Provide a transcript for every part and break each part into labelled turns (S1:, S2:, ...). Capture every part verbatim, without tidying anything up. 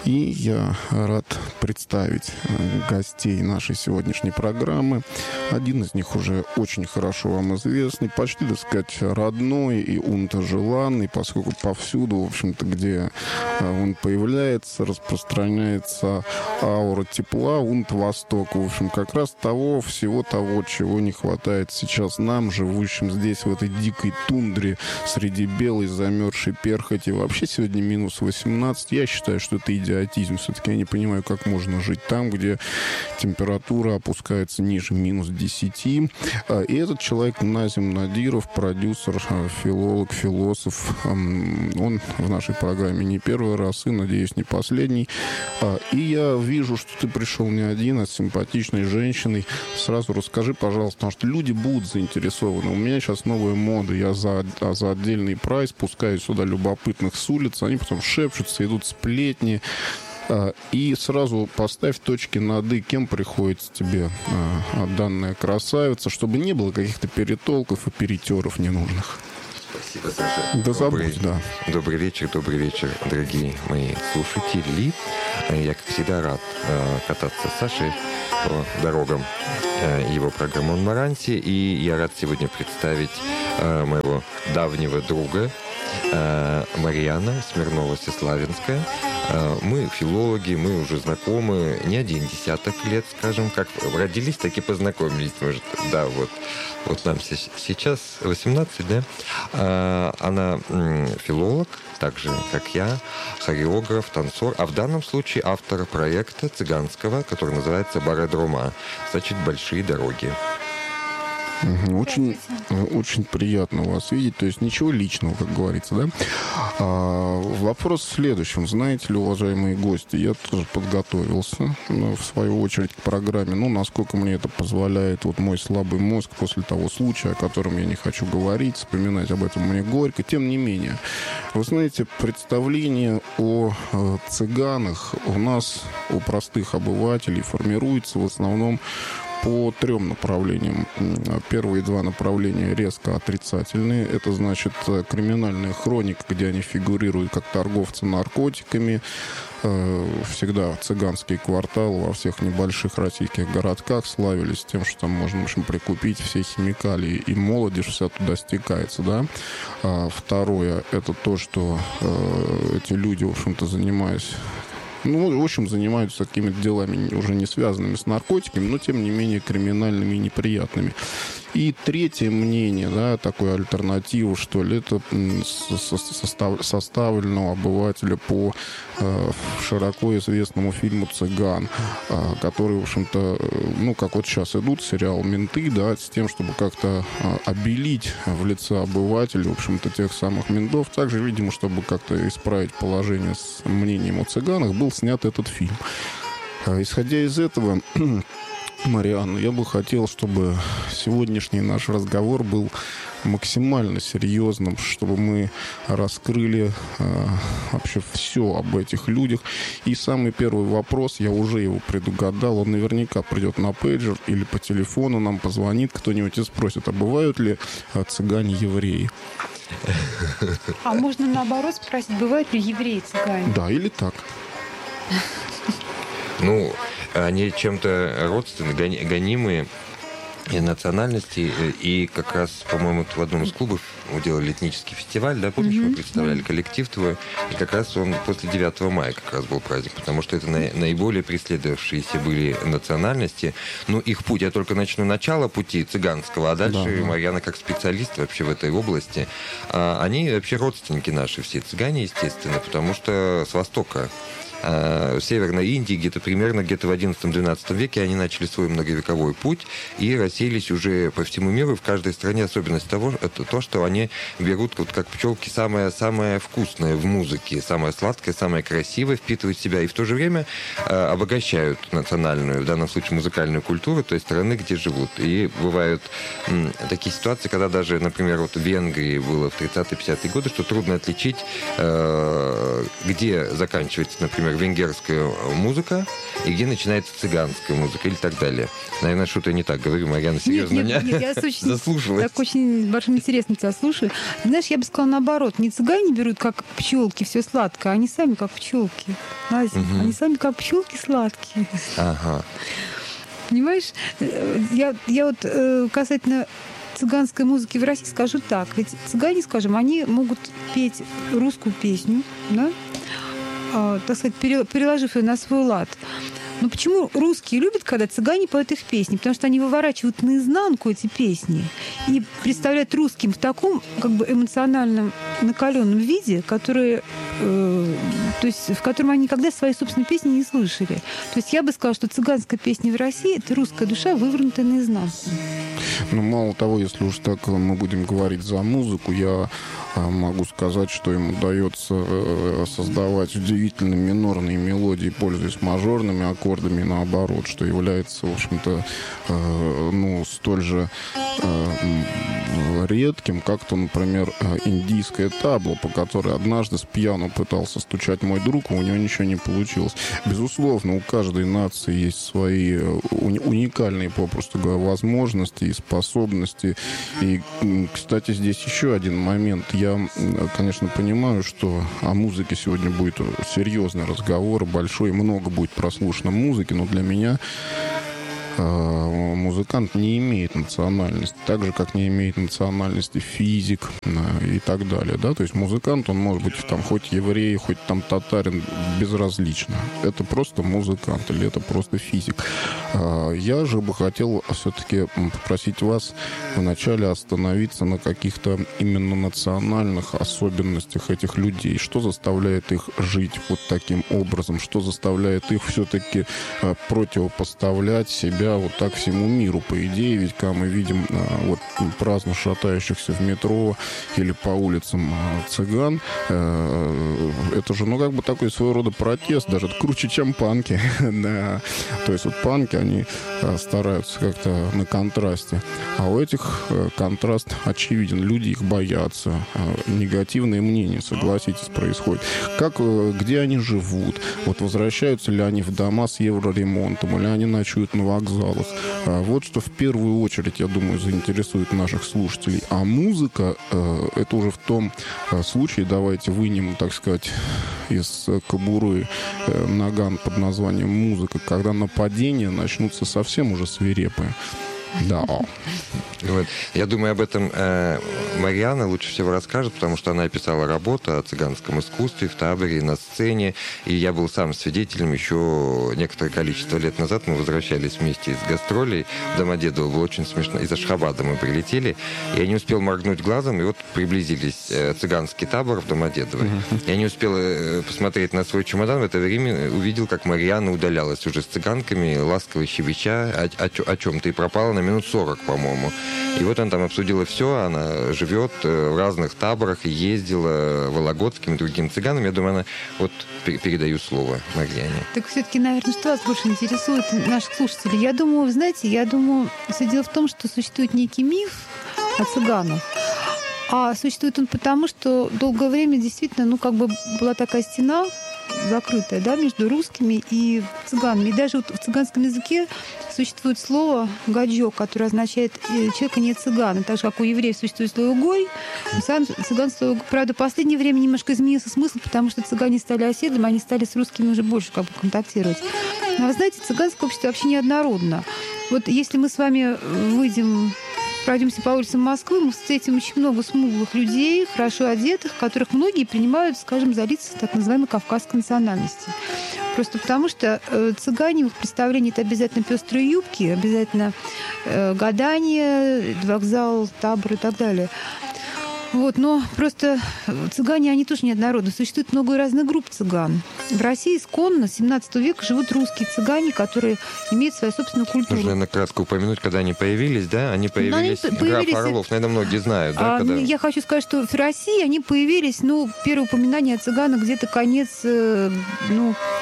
S1: И я рад представить гостей нашей сегодняшней программы. Один из них уже очень хорошо вам известный, почти, так сказать, родной и ум-то желанный, поскольку повсюду, в общем-то, где он появляется, распространяется аура тепла, ум-то Восток. В общем, как раз того, всего того, чего не хватает сейчас нам, живущим здесь, в этой дикой тундре, среди белой замерзшей перхоти. Вообще сегодня минус восемнадцать. Я считаю, что это идиотизм. Все-таки я не понимаю, как можно жить там, где температура опускается ниже минус десяти. И этот человек Назим Надиров, продюсер, филолог, философ. Он в нашей программе не первый раз и, надеюсь, не последний. И я вижу, что ты пришел не один, а с симпатичной женщиной. Сразу расскажи, пожалуйста, потому что люди будут заинтересованы. У меня сейчас новая мода. Я за, за отдельный прайс пускаю сюда любопытных с улицы. Они потом шепчутся, идут сплетни. И сразу поставь точки над «и», кем приходится тебе данная красавица, чтобы не было каких-то перетолков и перетеров ненужных.
S2: Спасибо, Саша.
S1: Да забудь, да.
S2: Добрый вечер, добрый вечер, дорогие мои слушатели. Я, как всегда, рад э, кататься с Сашей по дорогам э, его программы «Монмаранси». И я рад сегодня представить э, моего давнего друга э, Марьяна Смирнова-Сеславинская. Э, мы филологи, мы уже знакомы не один десяток лет, скажем. Как родились, так и познакомились, может. Да, вот. Вот нам сейчас восемнадцать, да? А, она м, филолог, так же, как я, хореограф, танцор, а в данном случае автор проекта цыганского, который называется «Барадрума», значит, «Большие дороги».
S1: Очень, очень приятно вас видеть. То есть ничего личного, как говорится, да? А, вопрос в следующем. Знаете ли, уважаемые гости, я тоже подготовился, в свою очередь, к программе. Ну, насколько мне это позволяет вот мой слабый мозг после того случая, о котором я не хочу говорить, вспоминать об этом мне горько. Тем не менее, вы знаете, представление о э, цыганах у нас, у простых обывателей, формируется в основном по трем направлениям. Первые два направления резко отрицательные. Это, значит, криминальная хроника, где они фигурируют как торговцы наркотиками. Всегда цыганские кварталы во всех небольших российских городках славились тем, что там можно, в общем, прикупить все химикалии, и молодежь вся туда стекается, да. Второе, это то, что эти люди, в общем-то, занимаясь Ну, в общем, занимаются какими-то делами, уже не связанными с наркотиками, но, тем не менее, криминальными и неприятными. И третье мнение, да, такое альтернатива, что ли, это состав, составлено обывателя по э, широко известному фильму «Цыган», э, который, в общем-то, ну, как вот сейчас идут сериал «Менты», да, с тем, чтобы как-то э, обелить в лице обывателя, в общем-то, тех самых ментов. Также, видимо, чтобы как-то исправить положение с мнением о цыганах, был снят этот фильм. Э, исходя из этого... Марианна, я бы хотел, чтобы сегодняшний наш разговор был максимально серьезным, чтобы мы раскрыли э, вообще все об этих людях. И самый первый вопрос, я уже его предугадал, он наверняка придет на пейджер или по телефону нам позвонит кто-нибудь и спросит, а бывают ли э, цыгане евреи?
S3: А можно наоборот спросить, бывают ли евреи цыгане?
S1: Да, или так.
S2: Ну, они чем-то родственны, гонимые национальности. И как раз, по-моему, в одном из клубов мы делали этнический фестиваль, да, помнишь, mm-hmm. мы представляли коллектив твой, и как раз он после девятого мая как раз был праздник, потому что это на, наиболее преследовавшиеся были национальности. Ну, их путь, я только начну начало пути цыганского, а дальше да, да. Марьяна как специалист вообще в этой области. А, они вообще родственники наши все, цыгане, естественно, потому что с Востока. В Северной Индии где-то примерно где-то в одиннадцатом-двенадцатом веке они начали свой многовековой путь и рассеялись уже по всему миру. В каждой стране особенность того, это то, что они берут, вот как пчелки, самое-самое вкусное в музыке, самое сладкое, самое красивое, впитывают в себя и в то же время э, обогащают национальную, в данном случае музыкальную культуру той страны, где живут. И бывают м, такие ситуации, когда даже, например, вот в Венгрии было в тридцатые-пятидесятые годы, что трудно отличить, э, где заканчивается, например, венгерская музыка и где начинается цыганская музыка или так далее. Наверное, что-то я не так говорю, Марьяна серьезно
S3: нет, нет,
S2: меня
S3: нет, я очень,
S2: заслушалась.
S3: Так очень большим интересом тебя слушаю. Знаешь, я бы сказала наоборот. Не цыгане берут, как пчелки, все сладкое, они сами как пчелки. Настя, угу. Они сами как пчелки сладкие.
S2: Ага.
S3: Понимаешь, я, я вот касательно цыганской музыки в России скажу так. Ведь цыгане, скажем, они могут петь русскую песню, да? А, так сказать, переложив ее на свой лад. Но почему русские любят, когда цыгане поют их песни? Потому что они выворачивают наизнанку эти песни и представляют русским в таком как бы эмоциональном накаленном виде, который, э, то есть, в котором они никогда свои собственные песни не слышали. То есть я бы сказала, что цыганская песня в России — это русская душа, вывернутая наизнанку.
S1: Ну, мало того, если уж так мы будем говорить за музыку, я могу сказать, что им удается создавать удивительно минорные мелодии, пользуясь мажорными аккордами, наоборот, что является, в общем-то, ну, столь же редким, как то, например, индийское табло, по которой однажды с пьяну пытался стучать мой друг, и у него ничего не получилось. Безусловно, у каждой нации есть свои уникальные, попросту говоря, возможности и способности. И, кстати, здесь еще один момент. Я, конечно, понимаю, что о музыке сегодня будет серьезный разговор, большой, много будет прослушано музыки, но для меня музыкант не имеет национальности, так же, как не имеет национальности физик и так далее, да, то есть музыкант, он может быть там хоть еврей, хоть там татарин, безразлично. Это просто музыкант или это просто физик. Я же бы хотел все-таки попросить вас вначале остановиться на каких-то именно национальных особенностях этих людей. Что заставляет их жить вот таким образом? Что заставляет их все-таки противопоставлять себя вот так всему миру, по идее, ведь когда мы видим а, вот праздно шатающихся в метро или по улицам а, цыган, а, это же, ну, как бы такой своего рода протест, даже круче, чем панки. Да. То есть вот панки, они а, стараются как-то на контрасте, а у этих а, контраст очевиден. Люди их боятся, а, негативные мнения, согласитесь, происходит. Как, где они живут? Вот возвращаются ли они в дома с евроремонтом, или они ночуют на вокзалах? Вот что в первую очередь, я думаю, заинтересует наших слушателей. А музыка, это уже в том случае, давайте вынем, так сказать, из кобуры наган под названием музыка, когда нападения начнутся совсем уже свирепые. Да.
S2: Вот. Я думаю, об этом э, Марьяна лучше всего расскажет, потому что она писала работу о цыганском искусстве в таборе, на сцене, и я был сам свидетелем еще некоторое количество лет назад. Мы возвращались вместе из гастролей в Домодедово, было очень смешно. Из Ашхабада мы прилетели, и я не успел моргнуть глазом, и вот приблизились э, цыганский табор в Домодедово. Uh-huh. Я не успел э, посмотреть на свой чемодан, в это время увидел, как Марьяна удалялась уже с цыганками, ласково щебеча о, о, о чем-то, и пропала на минут сорок, по-моему. И вот она там обсудила все, она живет в разных таборах, ездила вологодским и другим цыганам. Я думаю, она... Вот передаю слово Марьяне.
S3: Так все-таки, наверное, что вас больше интересует наших слушателей? Я думаю, знаете, я думаю, все дело в том, что существует некий миф о цыганах. А существует он потому, что долгое время действительно, ну, как бы была такая стена закрытая, да, между русскими и цыганами. И даже вот в цыганском языке существует слово «гаджо», которое означает «человека не цыгана». Так же, как у евреев существует слово «гой», у цыган слово... Правда, в последнее время немножко изменился смысл, потому что цыгане стали оседлыми, они стали с русскими уже больше как бы контактировать. Но вы знаете, цыганское общество вообще неоднородно. Вот если мы с вами выйдем... пройдемся по улицам Москвы, мы встретим очень много смуглых людей, хорошо одетых, которых многие принимают, скажем, за лиц так называемой кавказской национальности. Просто потому, что э, цыгане в их представлении это обязательно пестрые юбки, обязательно э, гадание, вокзал, табор и так далее. Вот, но просто цыгане, они тоже неоднородны. Существует много разных групп цыган. В России исконно с семнадцатого века живут русские цыгане, которые имеют свою собственную культуру.
S2: Нужно накратко упомянуть, когда они появились, да? Они появились... Они появились... Граф Орлов, наверное, многие знают, да?
S3: А, когда... Я хочу сказать, что в России они появились, ну, первое упоминание о цыганах где-то конец, ну,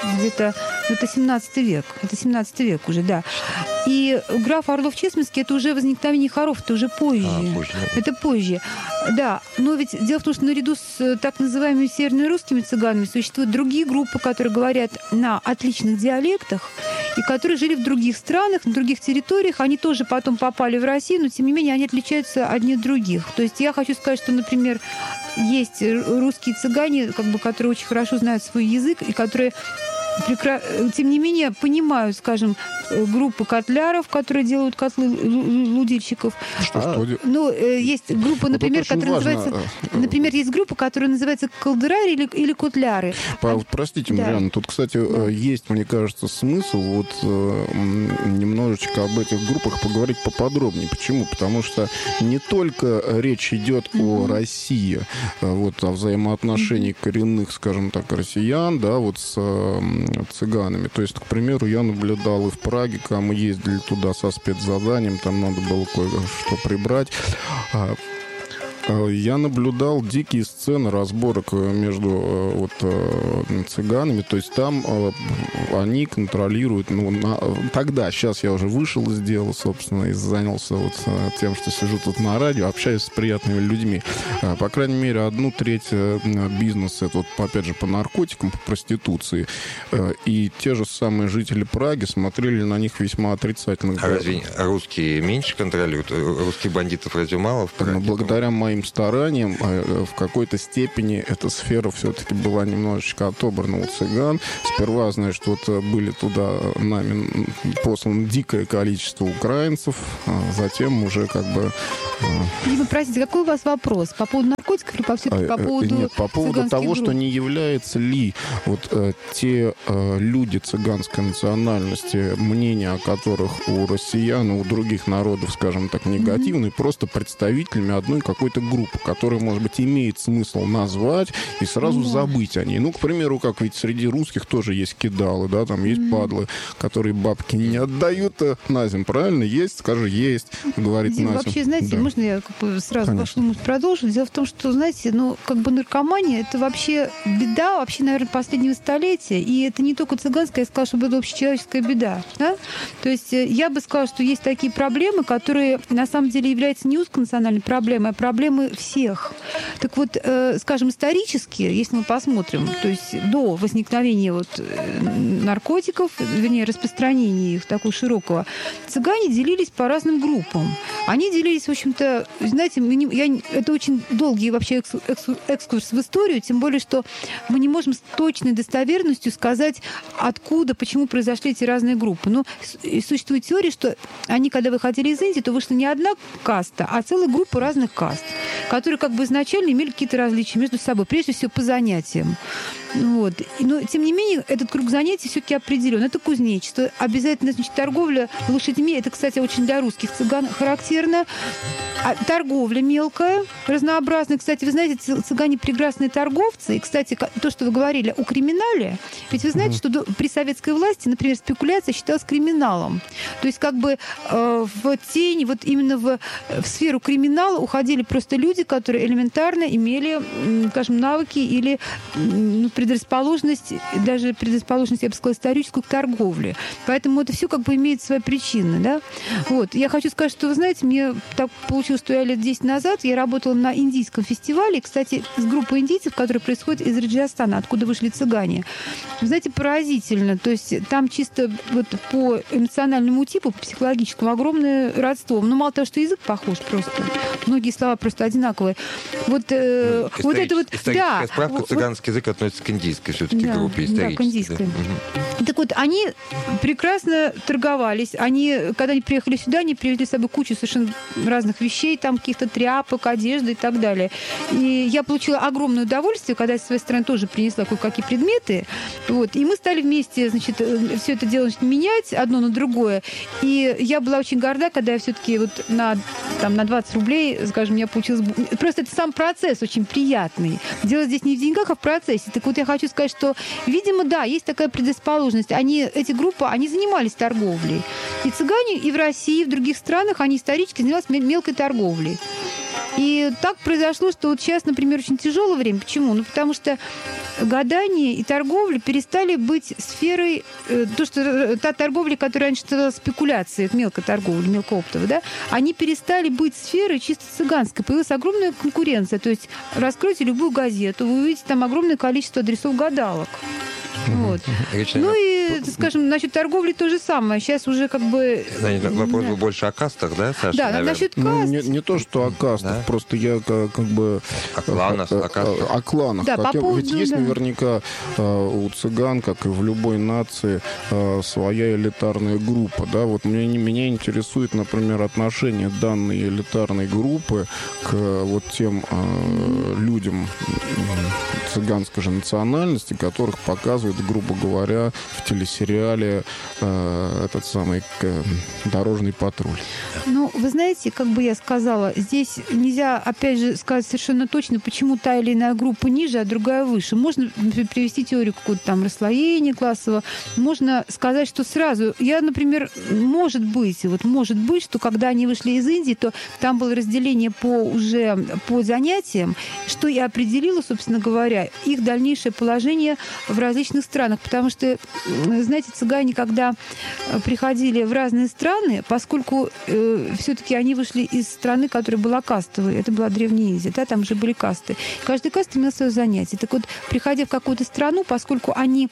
S3: где-то, это семнадцатый век, это семнадцатый век уже, да. И граф Орлов-Чесменский, это уже возникновение хоров, это уже позже.
S2: А, позже.
S3: Это позже. Да, но ведь дело в том, что наряду с так называемыми северно-русскими цыганами существуют другие группы, которые говорят на отличных диалектах, и которые жили в других странах, на других территориях. Они тоже потом попали в Россию, но, тем не менее, они отличаются одни от других. То есть я хочу сказать, что, например, есть русские цыгане, как бы, которые очень хорошо знают свой язык, и которые тем не менее, понимают, скажем, группы котляров, которые делают котлы лудильщиков.
S1: Что, что?
S3: Ну, есть группа, например, вот которая важно. называется... Например, есть группа, которая называется колдырары или, или котляры.
S1: Вот, простите, да. Марьяна, тут, кстати, да. есть, мне кажется, смысл вот немножечко об этих группах поговорить поподробнее. Почему? Потому что не только речь идет mm-hmm. о России, вот, о взаимоотношении mm-hmm. коренных, скажем так, россиян, да, вот с цыганами. То есть, к примеру, я наблюдал и в Праге, когда мы ездили туда со спецзаданием, там надо было кое-что прибрать. Я наблюдал дикие сцены разборок между вот, цыганами. То есть там они контролируют... Ну, на, тогда, сейчас я уже вышел из дела, собственно, и занялся вот тем, что сижу тут на радио, общаюсь с приятными людьми. По крайней мере, одну треть бизнеса, это вот, опять же, по наркотикам, по проституции. И те же самые жители Праги смотрели на них весьма отрицательно.
S2: А разве русские меньше контролируют? Русских бандитов разве мало в Праге?
S1: Но благодаря моим моим стараниям в какой-то степени эта сфера все-таки была немножечко отобрана у цыган. Сперва, значит, вот были туда нами послано дикое количество украинцев, а затем уже как бы...
S3: Дима, простите, какой у вас вопрос? По поводу наркотиков или по, все-таки по поводу
S1: Нет, по поводу того,
S3: групп?
S1: Что не является ли вот э, те э, люди цыганской национальности, мнения о которых у россиян и у других народов, скажем так, негативные, mm-hmm. просто представителями одной какой-то группы, которую, может быть, имеет смысл назвать и сразу mm-hmm. забыть о ней. Ну, к примеру, как ведь среди русских тоже есть кидалы, да, там есть mm-hmm. падлы, которые бабки не отдают на землю, правильно? Есть, скажи, есть, говорит
S3: Дима,
S1: Настя.
S3: Вообще, знаете, да. можно я как бы сразу
S1: Конечно.
S3: продолжу? Дело в том, что, знаете, ну, как бы наркомания — это вообще беда, вообще, наверное, последнего столетия, и это не только цыганская, я сказала, что это общечеловеческая беда, да? То есть я бы сказала, что есть такие проблемы, которые на самом деле являются не узконациональной проблемой, а проблемой всех. Так вот, э, скажем, исторически, если мы посмотрим, то есть до возникновения вот наркотиков, вернее, распространения их такого широкого, цыгане делились по разным группам. Они делились, в общем-то, знаете, я, это очень долгий вообще экскурс в историю, тем более, что мы не можем с точной достоверностью сказать, откуда, почему произошли эти разные группы. Но существует теория, что они, когда выходили из Индии, то вышла не одна каста, а целая группа разных каст, которые как бы изначально имели какие-то различия между собой, прежде всего по занятиям. Вот. Но, тем не менее, этот круг занятий все-таки определен. Это кузнечество, обязательно, значит, торговля лошадьми. Это, кстати, очень для русских цыган характерно. А торговля мелкая, разнообразная. Кстати, вы знаете, цыгане прекрасные торговцы. И, кстати, то, что вы говорили о криминале, ведь вы знаете, что при советской власти, например, спекуляция считалась криминалом. То есть как бы э, в тень, вот именно в, в сферу криминала уходили просто люди, которые элементарно имели, скажем, навыки или ну, предрасположенность, даже предрасположенность, я бы сказала, историческую к торговле. Поэтому это все как бы имеет свои причины, да. Вот. Я хочу сказать, что, вы знаете, мне так получилось, что я лет десять назад я работала на индийском фестивале, кстати, с группой индийцев, которые происходят из Раджастана, откуда вышли цыгане. Вы знаете, поразительно. То есть там чисто вот по эмоциональному типу, по психологическому огромное родство. Ну, мало того, что язык похож просто. Многие слова просто одинаковые. Вот, э,
S2: ну,
S3: вот это вот...
S2: Да, справка,
S3: вот,
S2: цыганский язык относится к индийской все-таки
S3: да,
S2: группе исторической.
S3: Да, к индийской.
S2: Да.
S3: Так вот, они прекрасно торговались. Они, когда они приехали сюда, они привезли с собой кучу совершенно разных вещей, там каких-то тряпок, одежды и так далее. И я получила огромное удовольствие, когда я со своей стороны тоже принесла кое-какие предметы. Вот. И мы стали вместе, значит, все это дело значит, менять одно на другое. И я была очень горда, когда я все-таки вот на, там, на двадцать рублей, скажем, я получилось... Просто это сам процесс очень приятный. Дело здесь не в деньгах, а в процессе. Так вот я хочу сказать, что, видимо, да, есть такая предрасположенность. Они, эти группы, они занимались торговлей. И цыгане и в России, и в других странах, они исторически занимались мелкой торговлей. И так произошло, что вот сейчас, например, очень тяжелое время. Почему? Ну, потому что гадание и торговля перестали быть сферой, э, то, что та торговля, которая раньше была спекуляцией, мелкая торговля, мелкооптовая, да, они перестали быть сферой чисто цыганской. Появилась огромная конкуренция. То есть раскройте любую газету, вы увидите там огромное количество адресов гадалок. Вот. Ну и, скажем, насчет торговли то же самое. Сейчас уже как бы...
S2: Вопрос был больше о кастах, да, Саша?
S3: Да, наверное? Насчет каст...
S1: Ну, не, не то, что о кастах, да? Просто я как, как бы...
S2: О кланах, о, о,
S1: о кланах.
S3: Да, по поводу,
S1: Ведь есть
S3: да.
S1: наверняка у цыган, как и в любой нации, своя элитарная группа. Да? Вот меня, меня интересует, например, отношение данной элитарной группы к вот тем э, людям цыганской же национальности, которых показывают, грубо говоря, в телесериале э, этот самый э, «Дорожный патруль».
S3: Ну, вы знаете, как бы я сказала, здесь нельзя, опять же, сказать совершенно точно, почему та или иная группа ниже, а другая выше. Можно привести теорию какого-то там расслоения классового. Можно сказать, что сразу... Я, например, может быть, вот может быть, что когда они вышли из Индии, то там было разделение по уже по занятиям, что и определило, собственно говоря, их дальнейшее положение в различных странах. Потому что, знаете, цыгане, когда приходили в разные страны, поскольку э, все-таки они вышли из страны, которая была кастовой, это была Древняя Индия, да, там уже были касты. Каждый каст имел свое занятие. Так вот, приходя в какую-то страну, поскольку они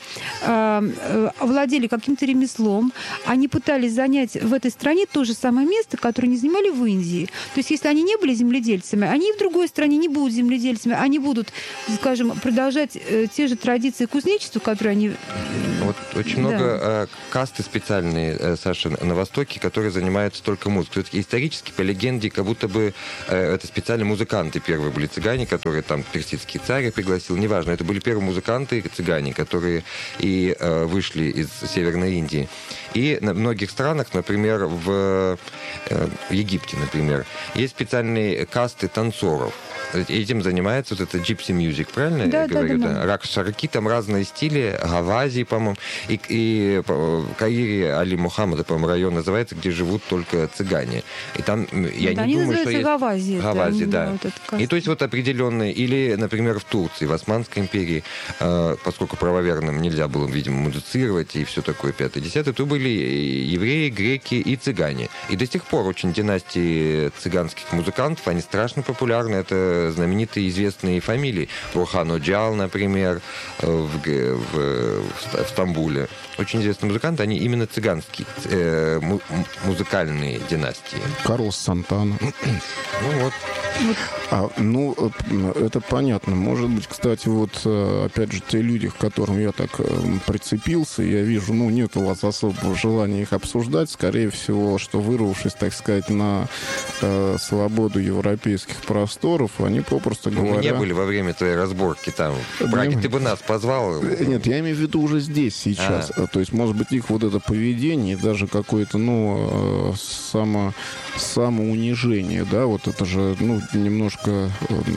S3: э, владели каким-то ремеслом, они пытались занять в этой стране то же самое место, которое не занимали в Индии. То есть, если они не были земледельцами, они в другой стране не будут земледельцами, они будут, скажем, продолжать э, те же традиции кузнечества, которые они...
S2: Вот очень
S3: да.
S2: много э, касты специальные, э, Саша, на Востоке, которые занимаются только музыкой. Исторически, по легенде, как будто бы э, это специальные музыканты. Первые были цыгане, которые там персидский царь пригласил, неважно. Это были первые музыканты цыгане, которые и э, вышли из Северной Индии. И на многих странах, например, в э, Египте, например, есть специальные касты танцоров. Этим занимается вот это gypsy music, правильно
S3: да,
S2: я говорю?
S3: Да, да, да.
S2: Рак-шарки, там разные стили, гавази, по-моему. И, и в Каире Али Мухаммада, по-моему, район называется, где живут только цыгане. И там, я
S3: да,
S2: не
S3: они
S2: думаю, что есть...
S3: гавази.
S2: Гавази,
S3: это,
S2: да.
S3: Вот
S2: и то есть вот определенные, или, например, в Турции, в Османской империи, э, поскольку правоверным нельзя было, видимо, музицировать и все такое пятое-десятое, то были евреи, греки и цыгане. И до сих пор очень династии цыганских музыкантов, они страшно популярны. Это знаменитые известные фамилии. Бурхан Оджал, например, в, в, в Стамбуле. Очень известные музыканты, они именно цыганские, э, му, музыкальные династии.
S1: Карлос Сантана.
S2: Ну вот.
S1: А, ну, это понятно. Может быть, кстати, вот, опять же, те люди, к которым я так прицепился, я вижу, ну, нет у вас особого желания их обсуждать. Скорее всего, что вырвавшись, так сказать, на э, свободу европейских просторов, они попросту говоря...
S2: Мы не были во время твоей разборки там. В Праге ты бы нас позвал.
S1: Нет, я имею в виду уже здесь, сейчас. А. То есть, может быть, их вот это поведение, даже какое-то, ну, само, самоунижение, да, вот это же, ну, немножко...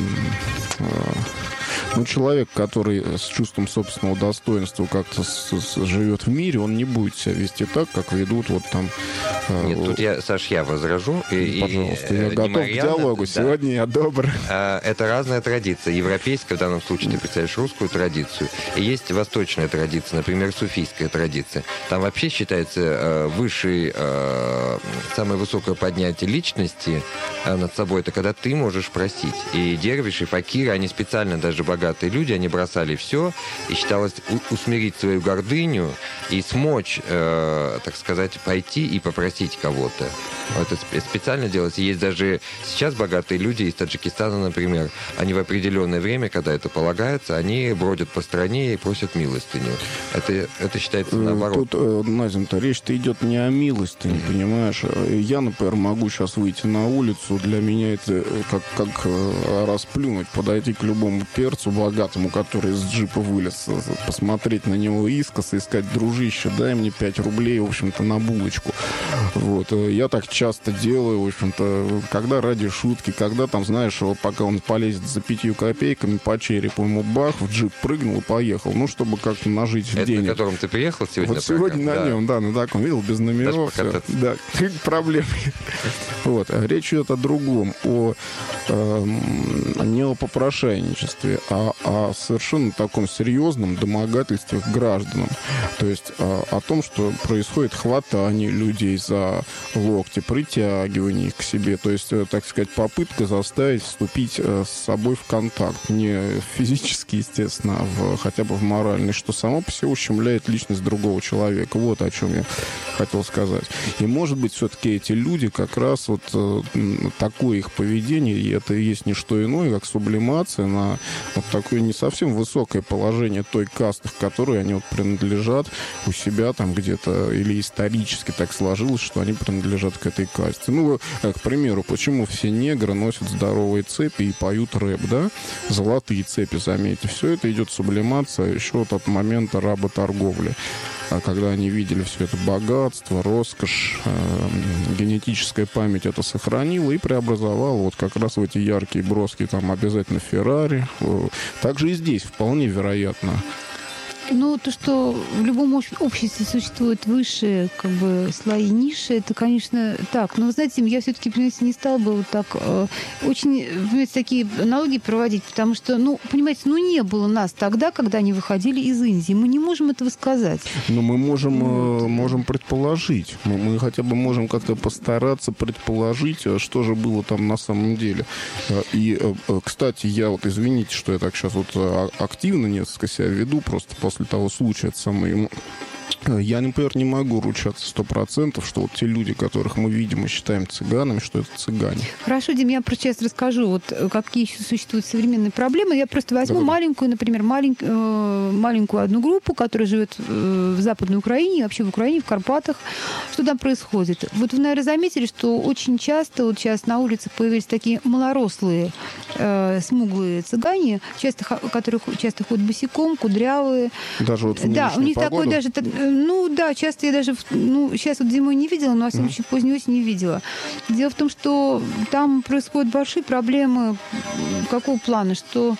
S1: Ну, человек, который с чувством собственного достоинства как-то с, с, живет в мире, он не будет себя вести так, как ведут вот там...
S2: Нет, э, тут я, Саш, я возражу. И,
S1: пожалуйста,
S2: и,
S1: я готов Марьяна, к диалогу. Да. Сегодня я добр.
S2: Это разная традиция. Европейская, в данном случае ты представляешь русскую традицию. И есть восточная традиция, например, суфийская традиция. Там вообще считается высшей, самое высокое поднятие личности над собой, это когда ты можешь просить. И дервиши, факиры, они специально даже богатые богатые люди, они бросали все, и считалось усмирить свою гордыню и смочь, э, так сказать, пойти и попросить кого-то. Это специально делается. Есть даже сейчас богатые люди из Таджикистана, например, они в определенное время, когда это полагается, они бродят по стране и просят милостыню. Это, это считается наоборот.
S1: Тут, Назим-то, речь-то идет не о милостыне, mm-hmm. понимаешь? Я, например, могу сейчас выйти на улицу, для меня это как, как расплюнуть, подойти к любому перцу богатому, который из джипа вылез, посмотреть на него искоса и сказать: дружище, дай мне пять рублей, в общем-то, на булочку. Вот. Я так часто делаю, в общем-то, когда ради шутки, когда там, знаешь, вот пока он полезет за пятью копейками по черепу, ему бах, в джип прыгнул и поехал. Ну, чтобы как-то нажить
S2: Это
S1: денег.
S2: на котором ты приехал сегодня?
S1: Вот сегодня на
S2: да.
S1: нем, да, на таком, видел, без номеров. Да, проблемы. Вот. Речь идет о другом, о, э, не о попрошайничестве, а о совершенно таком серьезном домогательстве к гражданам. То есть о, о том, что происходит хватание людей за локти, притягивание их к себе. То есть, так сказать, попытка заставить вступить с собой в контакт. Не физически, естественно, а в, хотя бы в моральный, что само по себе ущемляет личность другого человека. Вот о чем я хотел сказать. И, может быть, все-таки эти люди как раз вот такое их поведение, и это и есть не что иное, как сублимация на вот такое не совсем высокое положение той касты, к которой они вот принадлежат у себя там где-то, или исторически так сложилось, что они принадлежат к этой касте. Ну, к примеру, почему все негры носят здоровые цепи и поют рэп, да? Золотые цепи, заметьте. Все это идет сублимация еще вот от момента работорговли. А когда они видели все это богатство, роскошь, э, генетическая память это сохранила и преобразовала вот как раз в эти яркие броски, там обязательно Феррари. Также и здесь вполне вероятно.
S3: Ну, то, что в любом обществе существуют высшие как бы, слои ниши, это, конечно, так. Но, вы знаете, я все-таки, понимаете, не стала бы вот так э, очень, понимаете, такие аналогии проводить, потому что, ну, понимаете, ну, не было нас тогда, когда они выходили из Индии. Мы не можем этого сказать.
S1: Но мы можем, вот. э, можем предположить. Мы, мы хотя бы можем как-то постараться предположить, что же было там на самом деле. И, э, кстати, я вот, извините, что я так сейчас вот активно несколько себя веду, просто после После того случая, это самое, я, например, не могу ручаться сто процентов, что вот те люди, которых мы видим и считаем цыганами, что это цыгане.
S3: Хорошо, Дим, я про сейчас расскажу, вот какие еще существуют современные проблемы. Я просто возьму да, маленькую, например, малень, э, маленькую одну группу, которая живет э, в Западной Украине, вообще в Украине, в Карпатах. Что там происходит? Вот вы, наверное, заметили, что очень часто вот сейчас на улицах появились такие малорослые, э, смуглые цыгане, часто, которые часто ходят босиком, кудрявые.
S1: Даже вот в
S3: да, у них
S1: погоду?
S3: такой даже... Ну да, часто я даже, ну, сейчас вот зимой не видела, но, во всяком случае, поздней осенью не видела. Дело в том, что там происходят большие проблемы какого плана, что...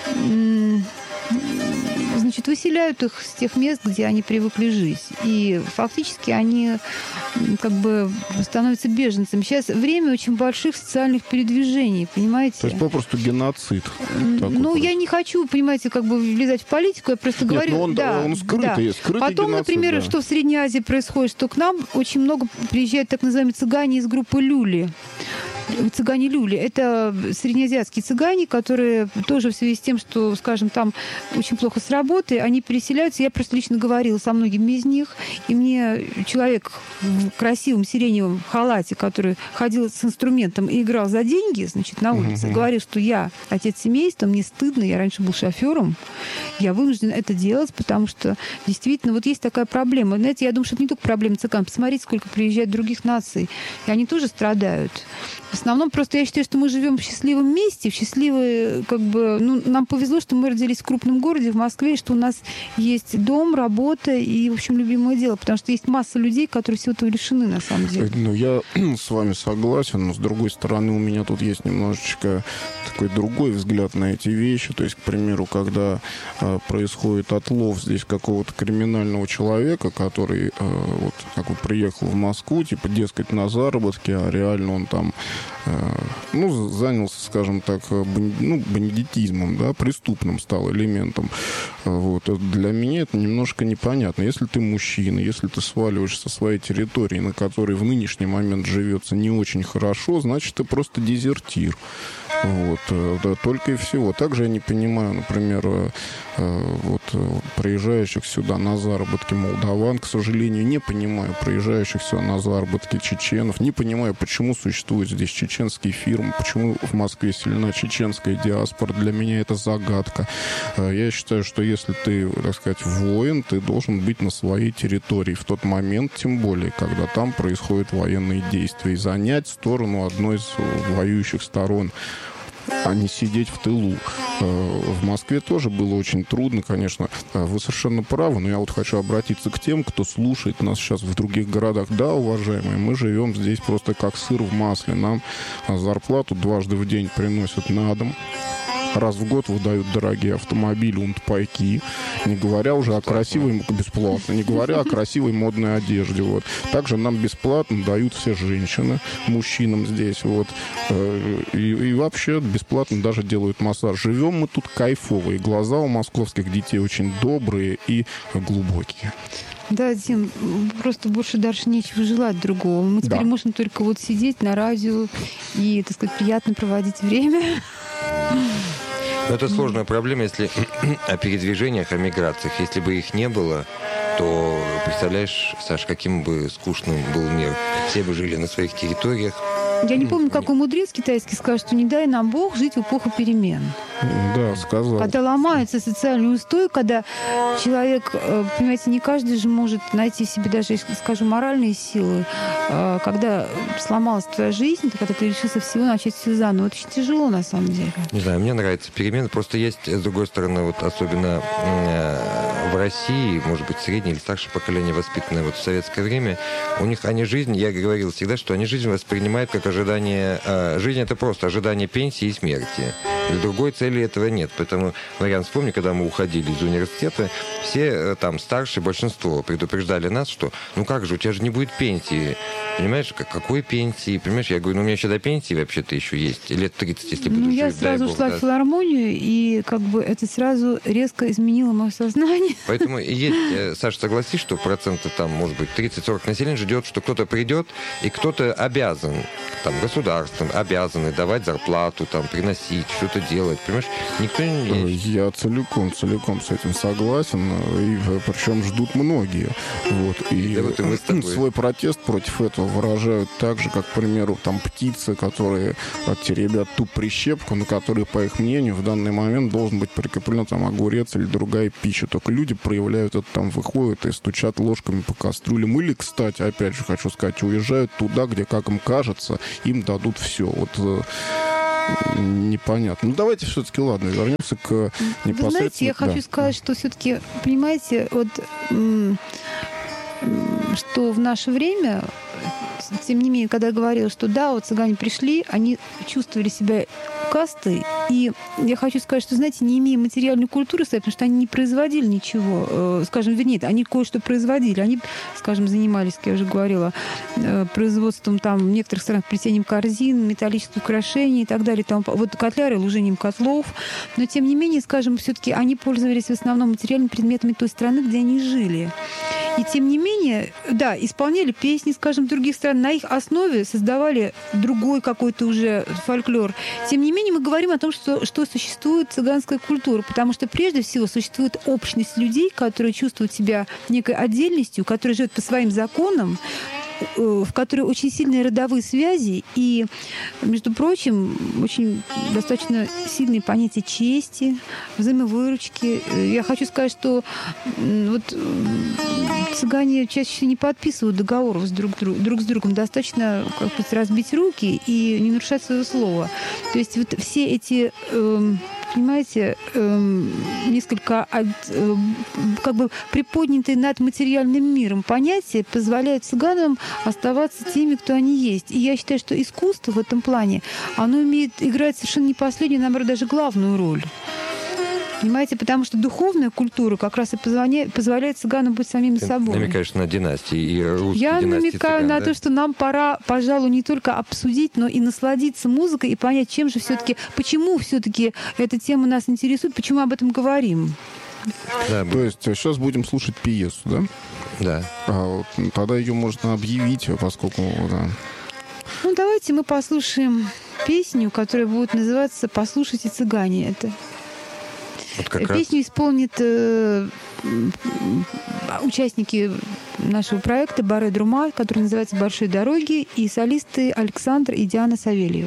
S3: Значит, выселяют их с тех мест, где они привыкли жить. И фактически они как бы становятся беженцами. Сейчас время очень больших социальных передвижений, понимаете?
S1: То есть попросту геноцид.
S3: Ну, я не хочу, понимаете, как бы влезать в политику, я просто
S1: Нет,
S3: говорю...
S1: но он,
S3: да,
S1: он скрытый,
S3: да.
S1: есть скрытый
S3: Потом,
S1: геноцид,
S3: например,
S1: да.
S3: что в Средней Азии происходит, что к нам очень много приезжают так называемые цыгане из группы «Люли». Цыгане Люли. Это среднеазиатские цыгане, которые тоже в связи с тем, что, скажем, там очень плохо с работой, они переселяются. Я просто лично говорила со многими из них, и мне человек в красивом сиреневом халате, который ходил с инструментом и играл за деньги, значит, на улице, uh-huh. говорил, что я отец семейства, мне стыдно, я раньше был шофером, я вынужден это делать, потому что действительно вот есть такая проблема. Знаете, я думаю, что это не только проблема цыган. Посмотрите, сколько приезжает других наций, и они тоже страдают. В основном просто я считаю, что мы живем в счастливом месте, в счастливой, как бы, ну, нам повезло, что мы родились в крупном городе, в Москве, что у нас есть дом, работа и, в общем, любимое дело, потому что есть масса людей, которые всего этого лишены, на самом деле.
S1: Ну, я с вами согласен, но, с другой стороны, у меня тут есть немножечко такой другой взгляд на эти вещи. То есть, к примеру, когда э, происходит отлов здесь какого-то криминального человека, который, э, вот, как бы приехал в Москву, типа, дескать, на заработки, а реально он там ну, занялся, скажем так, ну, бандитизмом, да, преступным стал элементом. Вот. Для меня это немножко непонятно. Если ты мужчина, если ты сваливаешь со своей территории, на которой в нынешний момент живется не очень хорошо, значит, ты просто дезертир. Вот, да, только и всего. Также я не понимаю, например, вот, приезжающих сюда на заработки молдаван, к сожалению, не понимаю приезжающих сюда на заработки чеченов, не понимаю, почему существуют здесь чеченские фирмы, почему в Москве сильна чеченская диаспора. Для меня это загадка. Я считаю, что если ты, так сказать, воин, ты должен быть на своей территории в тот момент, тем более, когда там происходят военные действия, и занять сторону одной из воюющих сторон. а не сидеть в тылу. В Москве тоже было очень трудно, конечно. Вы совершенно правы, но я вот хочу обратиться к тем, кто слушает нас сейчас в других городах. Да, уважаемые, мы живем здесь просто как сыр в масле. Нам зарплату дважды в день приносят на дом. Раз в год выдают дорогие автомобили, унтпайки, не говоря уже о красивой, бесплатно, не говоря о красивой модной одежде. Вот. Также нам бесплатно дают все женщины, мужчинам здесь. Вот. И, и вообще бесплатно даже делают массаж. Живем мы тут кайфово, и глаза у московских детей очень добрые и глубокие.
S3: Да, Дим, просто больше дальше нечего желать другого. Мы теперь
S1: да.
S3: можем только вот сидеть на радио и, так сказать, приятно проводить время.
S2: Это сложная проблема, если о передвижениях, о миграциях. Если бы их не было, то, представляешь, Саш, каким бы скучным был мир. Все бы жили на своих территориях.
S3: Я не помню, какой мудрец китайский сказал, что не дай нам Бог жить в эпоху перемен.
S1: Да, сказал.
S3: Когда ломается социальный устой, когда человек, понимаете, не каждый же может найти в себе даже, скажем, моральные силы. Когда сломалась твоя жизнь, когда ты решил со всего начать все заново, это очень тяжело на самом деле.
S2: Не знаю, мне нравятся перемены. Просто есть, с другой стороны, вот особенно в России, может быть, среднее или старшее поколение, воспитанное вот в советское время, у них они жизнь, я говорил всегда, что они жизнь воспринимают как ожидание... Жизнь — это просто ожидание пенсии и смерти. Для другой цели этого нет. Поэтому, Мариан, вспомни, когда мы уходили из университета, все там старшие, большинство предупреждали нас, что ну как же, у тебя же не будет пенсии. Понимаешь, какой пенсии? Понимаешь, я говорю, ну у меня еще до пенсии вообще-то еще есть. Лет тридцать, если буду
S3: ну,
S2: жить.
S3: Я сразу
S2: Бог,
S3: ушла
S2: да.
S3: в филармонию, и как бы это сразу резко изменило мое сознание.
S2: Поэтому есть, Саша, согласись, что процентов там, может быть, тридцать-сорок населения ждет, что кто-то придет, и кто-то обязан, там, государством обязаны давать зарплату, там, приносить, что-то делать. Понимаешь, никто не...
S1: Я целиком, целиком с этим согласен, и причем ждут многие. Вот. И
S2: да вот и мы с тобой.
S1: Свой протест против этого выражают так же, как, к примеру, там птицы, которые теребят ту прищепку, на которой, по их мнению, в данный момент должен быть прикреплен там огурец или другая пища. Только люди проявляют это, там выходят и стучат ложками по кастрюлям. Или, кстати, опять же хочу сказать, уезжают туда, где, как им кажется, им дадут все. Вот непонятно. Ну, давайте все-таки, ладно, вернемся к непосредственно... Вы
S3: знаете, я
S1: да.
S3: хочу сказать, что все-таки, понимаете, вот что в наше время, тем не менее, когда я говорила, что да, вот цыгане пришли, они чувствовали себя кастой, и я хочу сказать, что, знаете, не имея материальной культуры, потому что они не производили ничего, скажем, вернее, они кое-что производили, они, скажем, занимались, как я уже говорила, производством там в некоторых странах плетением корзин, металлических украшений и так далее, там, вот котляры, лужением котлов, но, тем не менее, скажем, все-таки они пользовались в основном материальными предметами той страны, где они жили. И тем не менее, да, исполняли песни, скажем, других стран, на их основе создавали другой какой-то уже фольклор. Тем не менее, мы говорим о том, что, что существует цыганская культура, потому что прежде всего существует общность людей, которые чувствуют себя некой отдельностью, которые живут по своим законам, в которой очень сильные родовые связи и, между прочим, очень достаточно сильные понятия чести, взаимовыручки. Я хочу сказать, что вот цыгане чаще всего не подписывают договоров с друг, друг с другом. Достаточно как бы разбить руки и не нарушать своего слова. То есть вот все эти... понимаете, несколько от, как бы приподнятые над материальным миром понятия позволяют цыганам оставаться теми, кто они есть. И я считаю, что искусство в этом плане, оно умеет играть совершенно не последнюю, наоборот, даже главную роль. Понимаете, потому что духовная культура как раз и позволяет, позволяет цыганам быть самими
S2: Ты
S3: собой.
S2: намекаешь на династии и русские
S3: Я
S2: династии
S3: намекаю
S2: цыган,
S3: на
S2: да?
S3: то, что нам пора, пожалуй, не только обсудить, но и насладиться музыкой и понять, чем же все-таки, почему все-таки эта тема нас интересует, почему об этом говорим.
S2: Да,
S1: То есть сейчас будем слушать пьесу, да?
S2: да.
S1: А вот, тогда ее можно объявить, поскольку... Да.
S3: Ну, давайте мы послушаем песню, которая будет называться «Послушайте, цыгане». Это
S2: Вот как
S3: песню
S2: раз...
S3: исполнят э, участники нашего проекта «Баре Друма», который называется «Большие дороги», и солисты Александр и Диана Савельева.